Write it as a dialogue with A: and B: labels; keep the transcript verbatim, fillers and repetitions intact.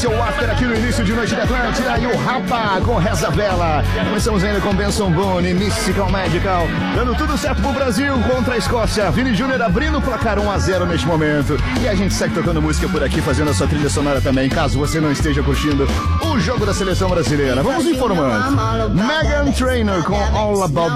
A: seu after aqui no início de Noite da Atlântida. E o Rapa com Reza Vela. Começamos ainda com Benson Boone, Mystical Magical. Dando tudo certo pro Brasil contra a Escócia. Vini Júnior abrindo o placar um a zero neste momento. E a gente segue tocando música por aqui, fazendo a sua trilha sonora também, caso você não esteja curtindo o jogo da seleção brasileira. Vamos informando. Meghan Trainor com All About